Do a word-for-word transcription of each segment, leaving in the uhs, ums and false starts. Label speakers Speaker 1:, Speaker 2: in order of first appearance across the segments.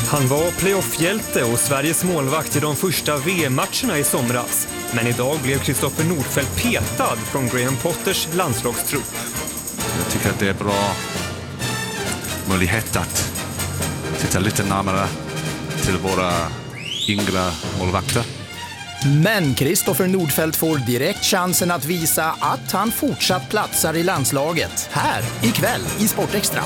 Speaker 1: Han var playoff-hjälte och Sveriges målvakt i de första V M-matcherna i somras. Men idag blev Kristoffer Nordfeldt petad från Graham Potters landslagstrupp.
Speaker 2: Jag tycker att det är bra möjlighet att titta lite närmare till våra yngre målvakter.
Speaker 3: Men Kristoffer Nordfeldt får direkt chansen att visa att han fortsatt platsar i landslaget här ikväll i Sportextra.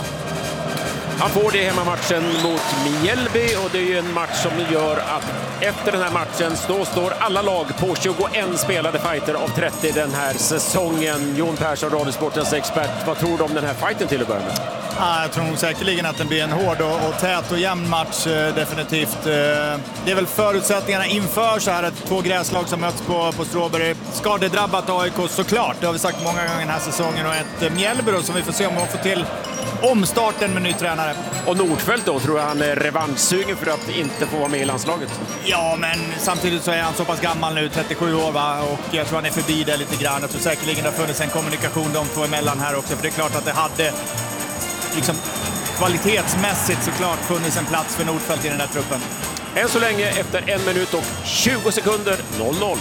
Speaker 4: Han får det hemmamatchen mot Mjällby och det är ju en match som gör att efter den här matchen då står alla lag på tjugoett spelade fighter av trettio den här säsongen. Jon Persson, Radiosportens expert, vad tror du om den här fighten till att börja med?
Speaker 5: Ja, jag tror nog säkerligen att den blir en hård och, och tät och jämn match, eh, definitivt. Eh, det är väl förutsättningarna inför så här att två gräslag som möts på, på Strawberry. Skadedrabbat A I K såklart, det har vi sagt många gånger den här säsongen. Och ett eh, Mjällby då, som vi får se om man får till omstarten med ny tränare.
Speaker 4: Och Nordfeldt då, tror jag han är revanschsugen för att inte få vara med i landslaget?
Speaker 5: Ja, men samtidigt så är han så pass gammal nu, trettiosju år va? Och jag tror han är förbi det lite grann. Jag tror säkerligen det har funnits en kommunikation de två emellan här också. För det är klart att det hade liksom kvalitetsmässigt såklart funnits en plats för Nordfeldt i den här truppen.
Speaker 4: Än så länge efter en minut och tjugo sekunder noll noll.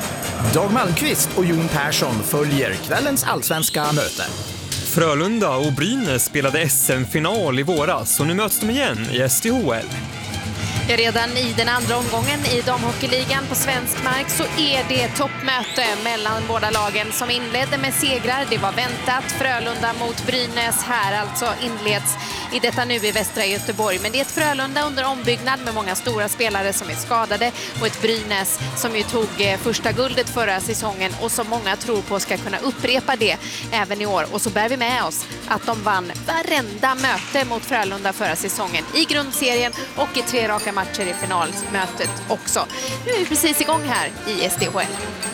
Speaker 3: Dag Malmqvist och Jon Persson följer kvällens allsvenska möte.
Speaker 1: Frölunda och Brynäs spelade S M-final i våras och nu möts de igen i S D H L.
Speaker 6: Ja, redan i den andra omgången i damhockeyligan på svensk mark så är det toppmöte mellan båda lagen som inledde med segrar. Det var väntat. Frölunda mot Brynäs här alltså inleds i detta nu i västra Göteborg. Men det är ett Frölunda under ombyggnad med många stora spelare som är skadade och ett Brynäs som ju tog första guldet förra säsongen och som många tror på ska kunna upprepa det även i år. Och så bär vi med oss att de vann varenda möte mot Frölunda förra säsongen i grundserien och i tre raka matcher i finalmötet också. Nu är vi precis igång här i S D H L.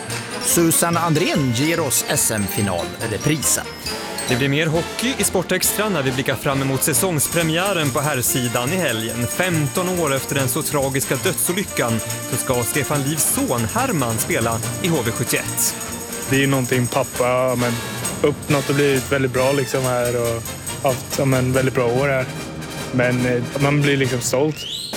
Speaker 3: Susanne Andrén ger oss S M-finalreprisen.
Speaker 1: Det blir mer hockey i Sportextra när vi blickar fram emot säsongspremiären på herrsidan i helgen. femton år efter den så tragiska dödsolyckan så ska Stefan Livs son Herman spela i H V sjuttioett.
Speaker 7: Det är någonting pappa men, uppnått och blivit väldigt bra liksom här och haft en väldigt bra år här. Men man blir liksom stolt.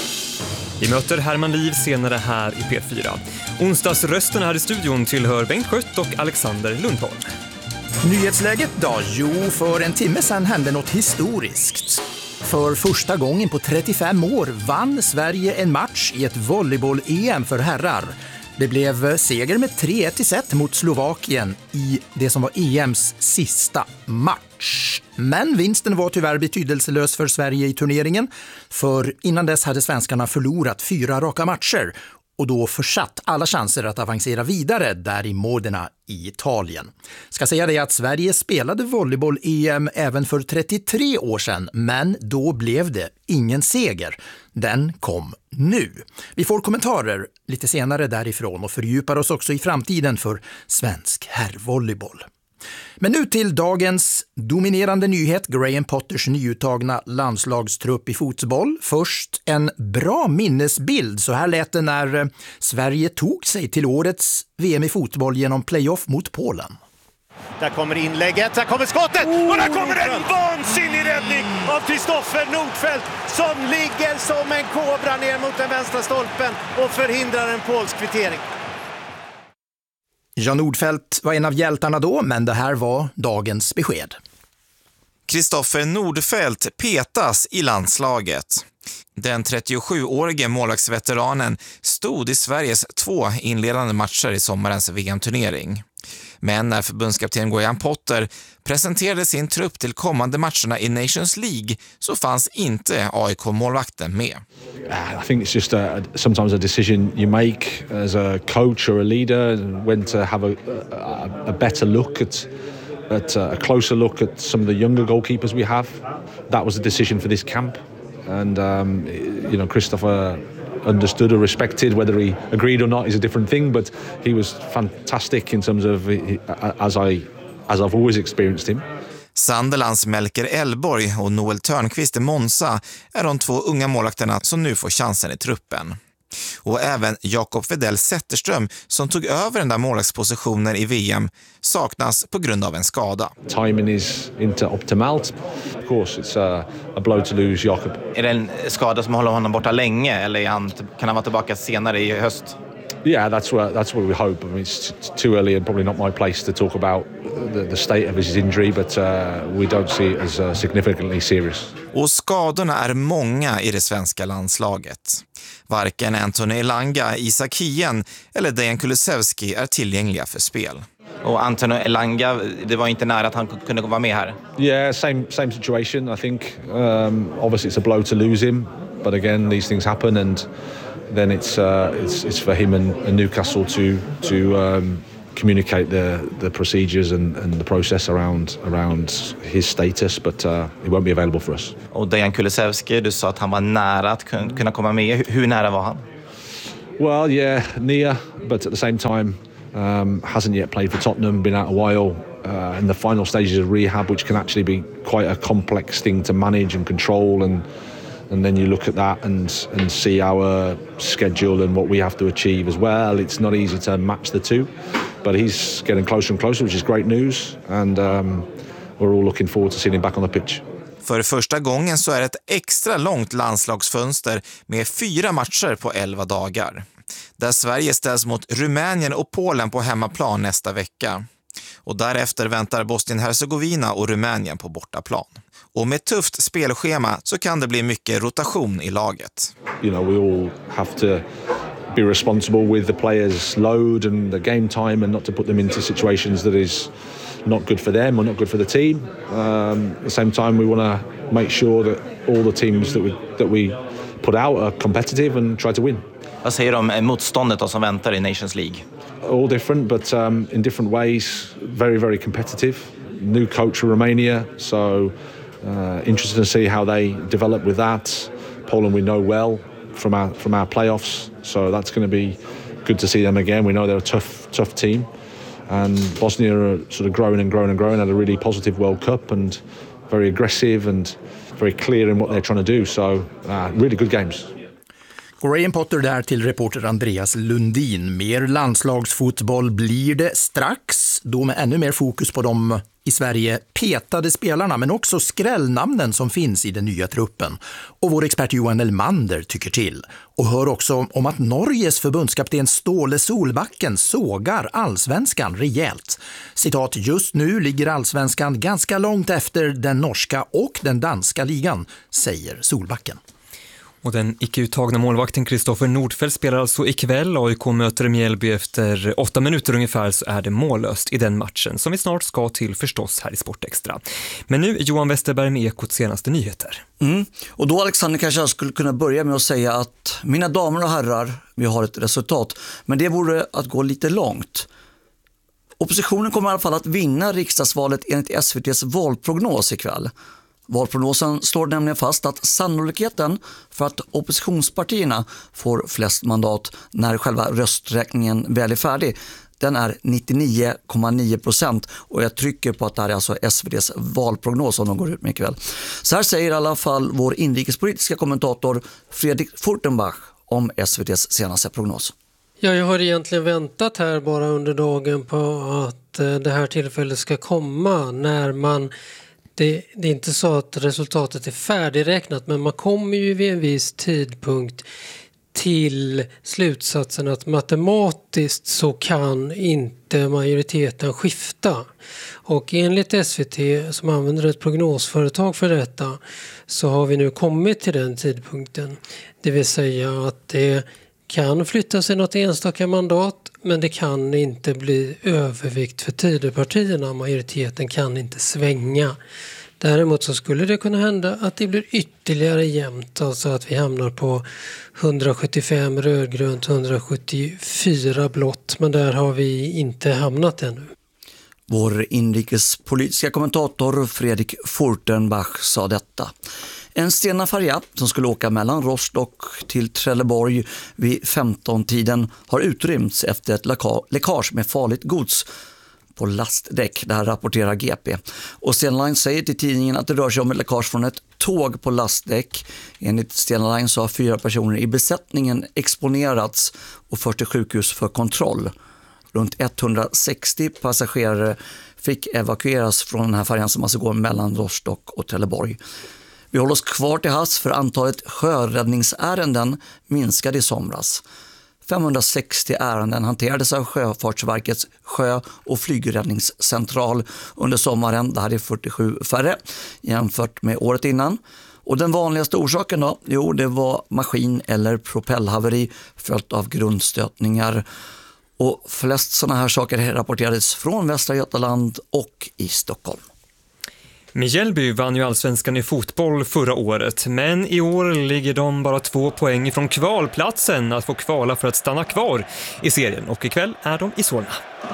Speaker 1: Vi möter Herman Liv senare här i P fyra. Onsdagsrösten här i studion tillhör Bengt Skött och Alexander Lundholm.
Speaker 3: Nyhetsläget då? Jo, för en timme sedan hände något historiskt. För första gången på trettiofem år vann Sverige en match i ett volleyboll-E M för herrar. Det blev seger med tre ett i set mot Slovakien i det som var E M:s sista match. Men vinsten var tyvärr betydelselös för Sverige i turneringen, för innan dess hade svenskarna förlorat fyra raka matcher och då försatt alla chanser att avancera vidare där i Modena i Italien. Ska säga det att Sverige spelade volleyboll-E M även för trettiotre år sedan, men då blev det ingen seger. Den kom nu. Vi får kommentarer lite senare därifrån och fördjupar oss också i framtiden för svensk herrvolleyboll. Men nu till dagens dominerande nyhet, Graham Potters nyuttagna landslagstrupp i fotboll. Först en bra minnesbild, så här lät det när Sverige tog sig till årets V M i fotboll genom playoff mot Polen.
Speaker 8: Där kommer inlägget, där kommer skottet oh, och där kommer en vansinnig räddning av Kristoffer Nordfeldt som ligger som en kobra ner mot den vänstra stolpen och förhindrar en polsk kvittering.
Speaker 3: Jan Nordfeldt var en av hjältarna då, men det här var dagens besked.
Speaker 9: Kristoffer Nordfeldt petas i landslaget. Den trettiosjuårige målvaktsveteranen stod i Sveriges två inledande matcher i sommarens V M-turnering. Men när förbundskapten Graham Potter presenterade sin trupp till kommande matcherna i Nations League så fanns inte A I K-målvakten med.
Speaker 10: I think it's just a, sometimes a decision you make as a coach or a leader when to have a, a, a better look at, at a closer look at some of the younger goalkeepers we have. That was the decision for this camp. And, um, you know, Christopher understood or respected. Whether he agreed or not is a different thing, but he was fantastic in terms of, as, I, as I've always experienced him.
Speaker 9: Sunderlands Melker Elborg och Noel Törnqvist i Monza är de två unga målvakterna som nu får chansen i truppen. Och även Jakob Wedell Zetterström, som tog över den där målvaktspositionen i V M, saknas på grund av en skada.
Speaker 10: Timing is inte optimalt. Of course, it's a, a blow to lose Jakob.
Speaker 11: Är det en skada som håller honom borta länge, eller är han, kan han vara tillbaka senare i höst?
Speaker 10: Yeah, that's what that's what we hope. I mean, it's too early and probably not my place to talk about the, the state of his injury, but uh, we don't see it as uh, significantly serious.
Speaker 9: Och skadorna är många i det svenska landslaget. Varken Anthony Elanga, Isak Hien eller Dejan Kulusevski är tillgängliga för spel.
Speaker 11: Och Anthony Elanga, det var inte nära att han kunde vara med här.
Speaker 10: Yeah, same same situation. I think um, obviously it's a blow to lose him, but again these things happen, and then it's uh, it's it's for him and, and Newcastle to to um, communicate the the procedures and, and the process around around his status, but uh, he won't be available for us.
Speaker 11: Och Dejan Kulusevski, du sa att han var nära att kunna komma med. Hur, hur nära var han?
Speaker 10: Well, yeah, near, but at the same time um, hasn't yet played for Tottenham, been out a while. Uh, in the final stages of rehab, which can actually be quite a complex thing to manage and control, and and then you look at that and and see our schedule and what we have to achieve as well. It's not easy to match the two, but he's getting closer and closer, which is great news, and um, we're all looking forward to seeing him back on the pitch.
Speaker 9: För första gången så är det ett extra långt landslagsfönster med fyra matcher på elva dagar. Där Sverige ställs mot Rumänien och Polen på hemmaplan nästa vecka. Och därefter väntar Bosnien-Hercegovina och Rumänien på bortaplan. Och med tufft spelschema så kan det bli mycket rotation i laget.
Speaker 10: You know, we all have to be responsible with the players' load and the game time, and not to put them into situations that is not good for them or not good for the team. Um, at the same time, we want to make sure that all the teams that we that we put out are competitive and try to win.
Speaker 11: Vad säger du om motståndet då som väntar i Nations League?
Speaker 10: All different, but um, in different ways. Very, very competitive. New coach for Romania, so uh, interested to see how they develop with that. Poland we know well from our from our playoffs, so that's going to be good to see them again. We know they're a tough, tough team, and Bosnia are sort of growing and growing and growing. Had a really positive World Cup and very aggressive and very clear in what they're trying to do. So uh, really good games.
Speaker 3: Graham Potter där till reporter Andreas Lundin. Mer landslagsfotboll blir det strax, då med ännu mer fokus på de i Sverige petade spelarna, men också skrällnamnen som finns i den nya truppen. Och vår expert Johan Elmander tycker till. Och hör också om att Norges förbundskapten Ståle Solbacken sågar allsvenskan rejält. Citat, just nu ligger allsvenskan ganska långt efter den norska och den danska ligan, säger Solbacken.
Speaker 1: Och den icke-uttagna målvakten Kristoffer Nordfeldt spelar alltså ikväll. A I K möter Mjällby efter åtta minuter ungefär, så är det mållöst i den matchen som vi snart ska till förstås här i Sportextra. Men nu Johan Westerberg med Ekots senaste nyheter.
Speaker 12: Mm. Och då Alexander kanske jag skulle kunna börja med att säga att mina damer och herrar, vi har ett resultat. Men det vore att gå lite långt. Oppositionen kommer i alla fall att vinna riksdagsvalet enligt S V T:s valprognos ikväll. Valprognosen slår nämligen fast att sannolikheten för att oppositionspartierna får flest mandat när själva rösträkningen väl är färdig, den är nittionio komma nio procent, och jag trycker på att det här är alltså S V T:s valprognos som de går ut med ikväll. Så här säger i alla fall vår inrikespolitiska kommentator Fredrik Furtenbach om S V T:s senaste prognos.
Speaker 13: Ja, jag har egentligen väntat här bara under dagen på att det här tillfället ska komma när man Det, det är inte så att resultatet är färdigräknat, men man kommer ju vid en viss tidpunkt till slutsatsen att matematiskt så kan inte majoriteten skifta. Och enligt S V T, som använder ett prognosföretag för detta, så har vi nu kommit till den tidpunkten. Det vill säga att det kan flytta sig något enstaka mandat, men det kan inte bli övervikt för Tidöpartierna. Majoriteten kan inte svänga. Däremot så skulle det kunna hända att det blir ytterligare jämnt. Alltså att vi hamnar på hundrasjuttiofem rödgrönt, hundrasjuttiofyra blått. Men där har vi inte hamnat ännu.
Speaker 12: Vår inrikespolitiska kommentator Fredrik Furtenbach sa detta. En Stena-färja som skulle åka mellan Rostock till Trelleborg vid femton-tiden har utrymts efter ett läckage med farligt gods. på lastdäck. Det här rapporterar G P. Och Stena Line säger till tidningen att det rör sig om ett läckage från ett tåg på lastdäck. Enligt Stena Line så har fyra personer i besättningen exponerats och förts till sjukhus för kontroll. Runt etthundrasextio passagerare fick evakueras från den här färjan som alltså går mellan Rostock och Trelleborg. Vi håller oss kvar till havs för antalet sjöräddningsärenden minskade i somras. femhundrasextio ärenden hanterades av Sjöfartsverkets sjö- och flygräddningscentral under sommaren. Det här är fyrtiosju färre jämfört med året innan. Och den vanligaste orsaken då? Jo, det var maskin- eller propellhaveri följt av grundstötningar. Och flest sådana här saker rapporterades från Västra Götaland och i Stockholm.
Speaker 1: Mjällby vann ju allsvenskan i fotboll förra året, men i år ligger de bara två poäng från kvalplatsen att få kvala för att stanna kvar i serien. Och ikväll är de i Solna.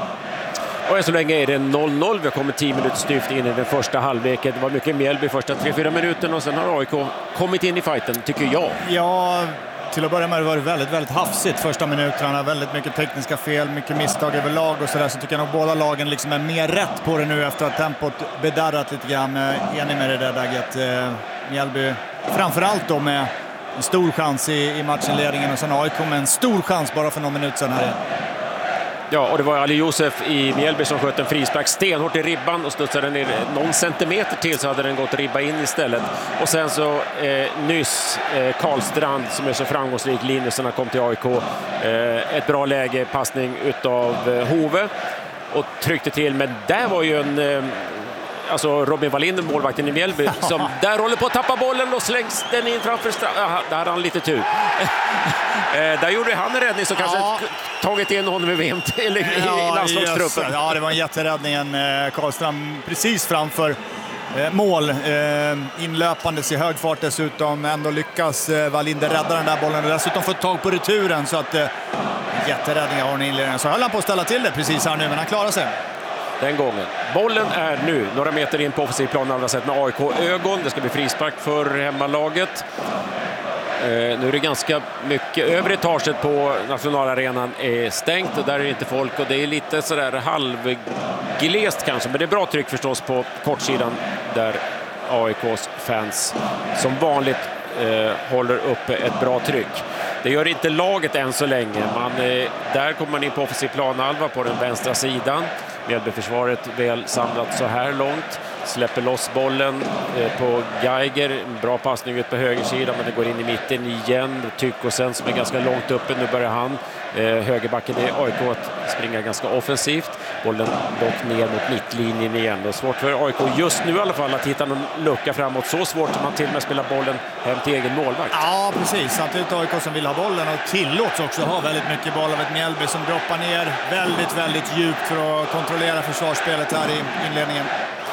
Speaker 4: Och än så länge är det noll noll. Vi har kommit tio minuter styvt in i den första halvleken. Det var mycket Mjällby första tre fyra minuter och sen har A I K kommit in i fighten, tycker jag.
Speaker 5: Ja, till att börja med var det väldigt, väldigt hafsigt första minuterna. Väldigt mycket tekniska fel, mycket misstag överlag och sådär. Så tycker jag nog båda lagen liksom är mer rätt på det nu efter att tempot bedarrat lite grann. Enig med det där daget. Mjällby framförallt då med en stor chans i, i matchenledningen och sen A I K med en stor chans bara för någon minut sedan här.
Speaker 4: Ja, och det var Ali Josef i Mjällby som sköt en frispark stenhårt i ribban och studsade ner någon centimeter till så hade den gått ribba in istället. Och sen så eh, nyss eh, Karlstrand som är så framgångsrik, Linusarna kom till A I K. Eh, ett bra läge, passning utav eh, Hove och tryckte till, men där var ju en... Eh, Alltså Robin Wallinder, målvakten i Mjällby, som där håller på att tappa bollen och slängs den in framför straff. Aha, där hade han lite tur. eh, där gjorde han en räddning som kanske ja. tagit in honom i V M eller i, ja, i landslagstruppen.
Speaker 5: Yes. Ja, det var en jätteräddning. Eh, Karlstrand precis framför eh, mål. Eh, inlöpandes i hög fart dessutom. Ändå lyckas eh, Wallinder rädda den där bollen och dessutom fått tag på returen. Så att eh, jätteräddning har han inledningen. Så höll han på att ställa till det precis här nu, men han klarar sig.
Speaker 4: Den gången. Bollen är nu några meter in på offensiv plan, alla sett med A I K-ögon. Det ska bli frispark för hemmalaget. Eh, nu är det ganska mycket. Övre etaget på nationalarenan är stängt och där är det inte folk. Och det är lite sådär halvglest kanske. Men det är bra tryck förstås på kortsidan där A I K:s fans som vanligt eh, håller uppe ett bra tryck. Det gör inte laget än så länge. Man, eh, där kommer man in på offensiv planhalva på den vänstra sidan. Mjällbyförsvaret väl samlat så här långt. Släpper loss bollen eh, på Geiger. En bra passning ut på högersidan, men det går in i mitten igen. Tyckosen som är ganska långt uppe. Nu börjar han. Eh, högerbacken är A I K att springa ganska offensivt. Bollen dock ner mot mittlinjen igen. Det är svårt för A I K just nu i alla fall att hitta någon lucka framåt. Så svårt som man till och med spelar bollen hem till egen målvakt.
Speaker 5: Ja, precis. Samtidigt A I K som vill ha bollen och tillåts också ha väldigt mycket boll av ett Mjällby som droppar ner väldigt, väldigt djupt för att kontrollera försvarsspelet här i inledningen.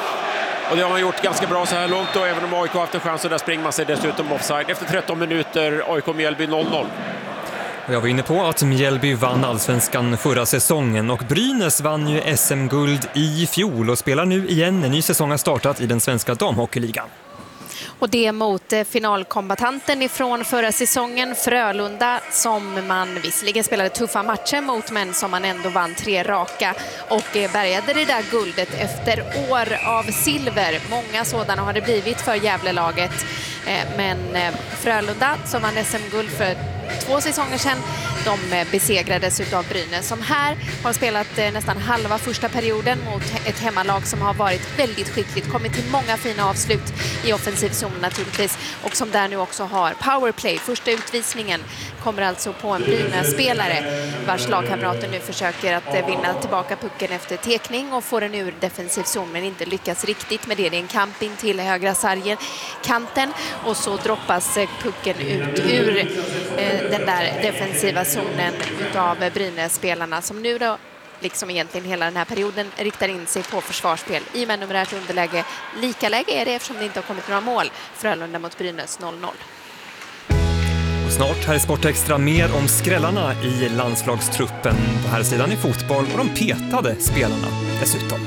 Speaker 4: Och det har man gjort ganska bra så här långt och även om A I K haft en chans så där springer man sig dessutom offside. Efter tretton minuter A I K Mjällby noll noll.
Speaker 1: Jag var inne på att Mjällby vann allsvenskan förra säsongen och Brynäs vann ju S M-guld i fjol och spelar nu igen. En ny säsong har startat i den svenska damhockeyligan.
Speaker 6: Och det mot finalkombatanten ifrån förra säsongen, Frölunda, som man visserligen spelade tuffa matcher mot men som man ändå vann tre raka och bärgade det där guldet efter år av silver. Många sådana har det blivit för Gävlelaget. Men Frölunda som vann S M-guld för två säsonger sedan, de besegrades av Brynäs som här har spelat nästan halva första perioden mot ett hemmalag som har varit väldigt skickligt, kommit till många fina avslut i offensiv zon naturligtvis och som där nu också har powerplay. Första utvisningen kommer alltså på en Brynäs-spelare vars lagkamrater nu försöker att vinna tillbaka pucken efter tekning och får den ur defensiv zon men inte lyckas riktigt med det. Det är en kamp in till högra sargen, kanten och så droppas pucken ut ur eh, den där defensiva zonen utav Brynäs-spelarna som nu då liksom egentligen hela den här perioden riktar in sig på försvarsspel i med numerärt underläge. Lika läge är det eftersom det inte har kommit några mål. Frölunda mot Brynäs noll noll.
Speaker 1: Och snart här i Sportextra mer om skrällarna i landslagstruppen på här sidan i fotboll och de petade spelarna dessutom.